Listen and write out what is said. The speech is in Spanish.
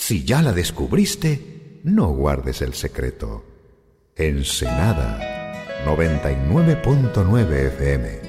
Si ya la descubriste, no guardes el secreto. Ensenada 99.9 FM.